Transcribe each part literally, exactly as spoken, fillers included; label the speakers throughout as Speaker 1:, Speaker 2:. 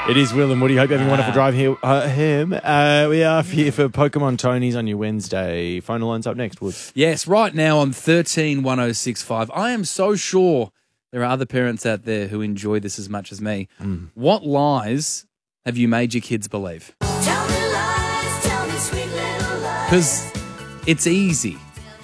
Speaker 1: It is Will and Woody. Hope you're having a wonderful
Speaker 2: Ah.
Speaker 1: drive here. Uh, him. Uh, we are here for Pokemon Tonys on your Wednesday. Phone lines up next, Woods.
Speaker 2: Yes, right now on thirteen one oh six five. I am so sure there are other parents out there who enjoy this as much as me.
Speaker 1: Mm.
Speaker 2: What lies have you made your kids believe?
Speaker 3: Tell me lies, tell me sweet little lies.
Speaker 2: Because it's easy.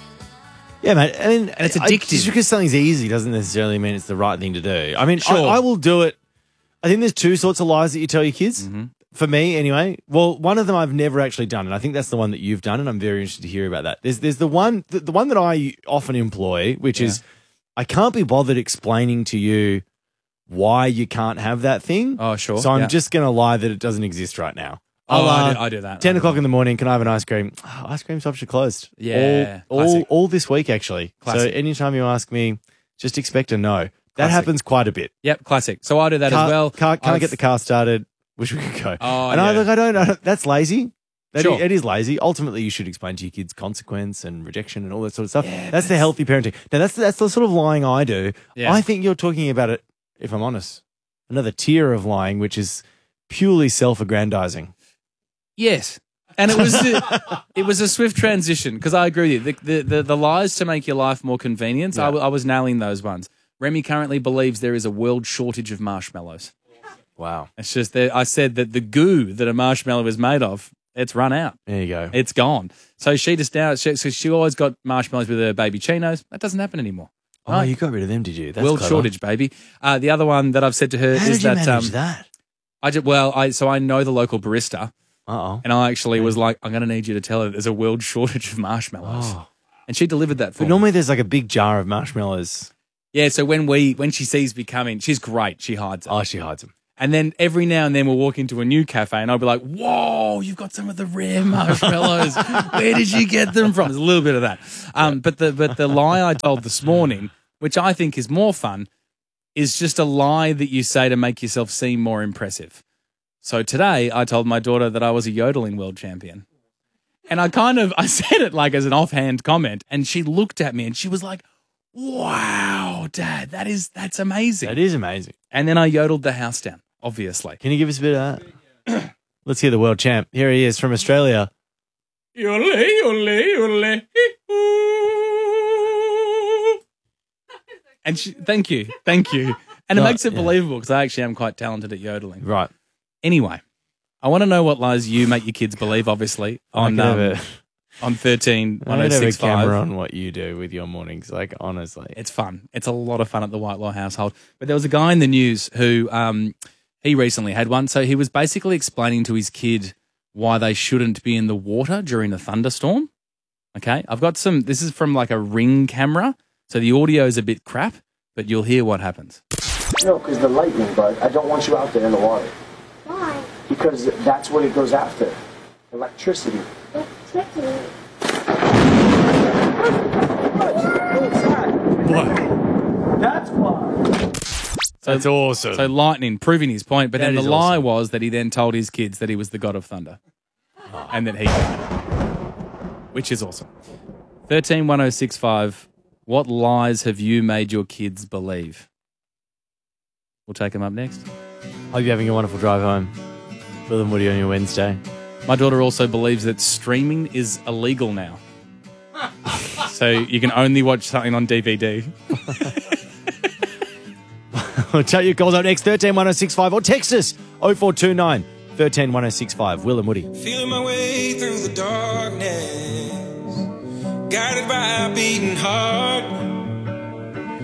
Speaker 1: Yeah, mate. I mean,
Speaker 2: And it's
Speaker 1: I-
Speaker 2: addictive.
Speaker 1: just because something's easy doesn't necessarily mean it's the right thing to do. I mean,
Speaker 2: Sure.
Speaker 1: I, I will do it. I think there's two sorts of lies that you tell your kids.
Speaker 2: Mm-hmm.
Speaker 1: For me, anyway. Well, one of them I've never actually done, and I think that's the one that you've done, and I'm very interested to hear about that. There's there's the one the, the one that I often employ, which
Speaker 2: Yeah.
Speaker 1: is I can't be bothered explaining to you why you can't have that thing.
Speaker 2: Oh, sure.
Speaker 1: So I'm
Speaker 2: Yeah.
Speaker 1: just going to lie that it doesn't exist right now.
Speaker 2: Oh,
Speaker 1: I'll,
Speaker 2: I
Speaker 1: uh,
Speaker 2: do- I do that.
Speaker 1: ten
Speaker 2: I do
Speaker 1: o'clock in the morning, can I have an ice cream? Oh, ice cream shops are closed.
Speaker 2: Yeah,
Speaker 1: All, all,
Speaker 2: classic.
Speaker 1: all this week, actually.
Speaker 2: Classic.
Speaker 1: So anytime you ask me, just expect a no. That
Speaker 2: Classic.
Speaker 1: happens quite a bit.
Speaker 2: Yep, classic. So I do that
Speaker 1: Car,
Speaker 2: as well.
Speaker 1: Car, can't
Speaker 2: I've-
Speaker 1: get the car started. Wish we could go.
Speaker 2: Oh,
Speaker 1: and I
Speaker 2: yeah.
Speaker 1: look, I don't know. That's lazy. That
Speaker 2: Sure.
Speaker 1: is, it is lazy. Ultimately, you should explain to your kids consequence and rejection and all that sort of stuff.
Speaker 2: Yeah,
Speaker 1: that's the healthy parenting. Now, that's that's the sort of lying I do.
Speaker 2: Yeah.
Speaker 1: I think you're talking about it, if I'm honest, another tier of lying, which is purely self-aggrandizing.
Speaker 2: Yes. And it was a, it was a swift transition because I agree with you. The, the, the, the lies to make your life more convenient, I,
Speaker 1: Yeah.
Speaker 2: w- I was nailing those ones. Remy currently believes there is a world shortage of marshmallows.
Speaker 1: Wow.
Speaker 2: It's just that I said that the goo that a marshmallow is made of, it's run out.
Speaker 1: There you go.
Speaker 2: It's gone. So she just now, she, so she always got marshmallows with her baby chinos. That doesn't happen anymore.
Speaker 1: Oh,
Speaker 2: Right.
Speaker 1: you got rid of them, did you? That's
Speaker 2: world
Speaker 1: clever.
Speaker 2: shortage, baby. Uh, the other one that I've said to her
Speaker 1: How
Speaker 2: is
Speaker 1: did you
Speaker 2: that
Speaker 1: manage
Speaker 2: um,
Speaker 1: that?
Speaker 2: I just, well, I so I know the local barista,
Speaker 1: Uh-oh.
Speaker 2: and I actually was like, I'm going to need you to tell her there's a world shortage of marshmallows,
Speaker 1: Oh.
Speaker 2: and she delivered that for
Speaker 1: But
Speaker 2: me.
Speaker 1: normally there's like a big jar of marshmallows.
Speaker 2: Yeah, so when we when she sees me coming, she's great. She hides it.
Speaker 1: Oh, she hides them.
Speaker 2: And then every now and then we'll walk into a new cafe and I'll be like, whoa, you've got some of the rare marshmallows. Where did you get them from? There's a little bit of that. Um, but the but the lie I told this morning, which I think is more fun, is just a lie that you say to make yourself seem more impressive. So today I told my daughter that I was a yodeling world champion. And I kind of, I said it like as an offhand comment and she looked at me and she was like, wow, Dad, that is, that's amazing.
Speaker 1: That is amazing.
Speaker 2: And then I yodeled the house down, obviously.
Speaker 1: Can you give us a bit of that? Let's hear the world champ. Here he is from Australia.
Speaker 2: Yodel, yodel, yodel. And she, thank you, thank you. And it
Speaker 1: No,
Speaker 2: makes it
Speaker 1: yeah.
Speaker 2: believable because I actually am quite talented at yodeling.
Speaker 1: Right.
Speaker 2: Anyway, I want to know what lies you make your kids believe, obviously, on
Speaker 1: I
Speaker 2: um,
Speaker 1: could have
Speaker 2: on thirteen
Speaker 1: a, I
Speaker 2: one oh
Speaker 1: could have a
Speaker 2: six
Speaker 1: camera
Speaker 2: five.
Speaker 1: on what you do with your mornings, like, honestly.
Speaker 2: It's fun. It's a lot of fun at the Whitelaw household. But there was a guy in the news who um, he recently had one. So he was basically explaining to his kid why they shouldn't be in the water during a thunderstorm. Okay, I've got some. This is from like a Ring camera, so the audio is a bit crap, but you'll hear what happens.
Speaker 4: No, because the lightning, bud. I don't want you out there in the water.
Speaker 3: Why?
Speaker 4: Because that's what it goes after. Electricity.
Speaker 3: Electricity.
Speaker 4: That's why.
Speaker 2: So,
Speaker 1: That's awesome.
Speaker 2: So lightning, proving his point. But
Speaker 1: That
Speaker 2: then the
Speaker 1: is
Speaker 2: lie
Speaker 1: awesome.
Speaker 2: was that he then told his kids that he was the god of thunder, and that he, which is awesome. Thirteen one oh six five. What lies have you made your kids believe? We'll take them up next.
Speaker 1: Hope you're having a wonderful drive home. Will and Woody on your Wednesday.
Speaker 2: My daughter also believes that streaming is illegal now. So you can only watch something on D V D.
Speaker 1: We'll take your calls up next, thirteen one oh six five, or text us, oh four two nine, one three one oh six five. Will and Woody.
Speaker 5: Feeling my way through the darkness, guided by a beating heart.